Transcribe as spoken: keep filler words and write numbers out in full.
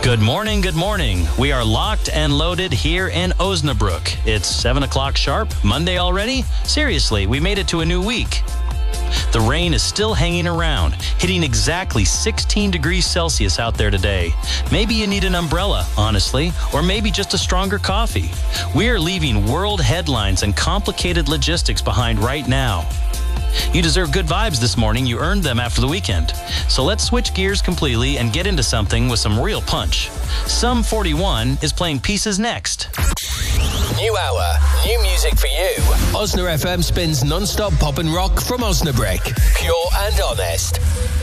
Good morning, good morning. We are locked and loaded here in Osnabrück. It's seven o'clock sharp, Monday already? Seriously, we made it to a new week. The rain is still hanging around, hitting exactly sixteen degrees Celsius out there today. Maybe you need an umbrella, honestly, or maybe just a stronger coffee. We are leaving world headlines and complicated logistics behind right now. You deserve good vibes this morning. You earned them after the weekend. So let's switch gears completely and get into something with some real punch. Sum forty-one is playing Pieces next. New hour, new music for you. Osna F M spins non-stop pop and rock from Osnabrück. Pure and honest.